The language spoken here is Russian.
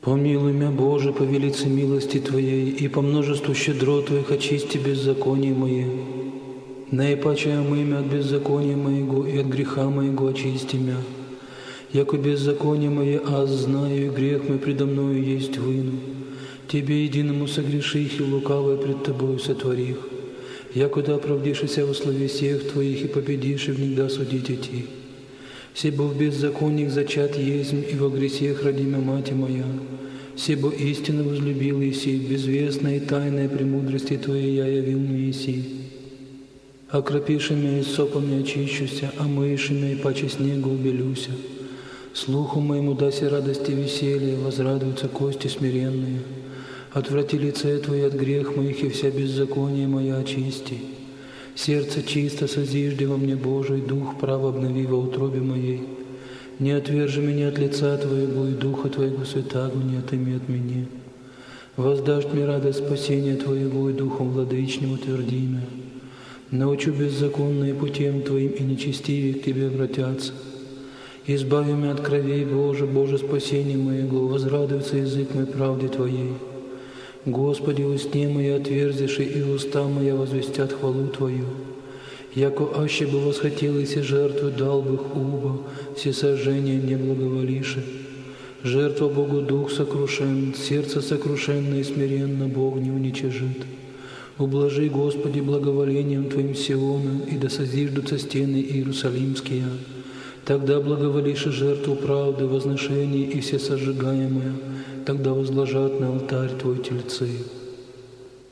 Помилуй меня, Боже, по велице милости Твоей, и по множеству щедрот Твоих очисти беззаконие мое. Наипаче омыми от беззакония моего и от греха моего очисти мя. Яко беззаконие мое, аз знаю, и грех мой предо мною есть выну. Тебе единому согреших, и лукавое пред Тобою сотворих. Якуда оправдишься во славе всех Твоих, и победишь, и внегда судить идти. Себо в беззаконник зачат есмь, и во гресех родимя мать моя. Себо истинно возлюбил еси, безвестная и тайная премудрости Твоей я явил мне еси. Окропиши меня и сопами очищуся, омыиши меня и паче снега убелюся. Слуху моему даси радости и веселье, возрадуются кости смиренные. Отврати лице Твое от грех моих, и вся беззаконие моя очисти. Сердце чисто созижди во мне, Божий, дух право обнови во утробе моей. Не отвержи меня от лица Твоего, и Духа Твоего Святаго не отыми от меня. Воздашь мне радость спасения Твоего, и Духом владычним утверди меня. Научу беззаконные путем Твоим, и нечестивее к Тебе обратятся. Избави меня от кровей, Боже, Боже, спасение моего, возрадуется язык мой правде Твоей. Господи, устне мои отверзиши, и уста моя возвестят хвалу Твою. Яко аще бы восхотелось и жертву дал бы их убо, все сожжения не благоволиши. Жертва Богу дух сокрушен, сердце сокрушенно и смиренно Бог не уничижит. Ублажи, Господи, благоволением Твоим Сиона, и да созиждутся стены Иерусалимские. Тогда благоволишь и жертву правды, возношение и все сожигаемое, тогда возложат на алтарь Твой тельцы.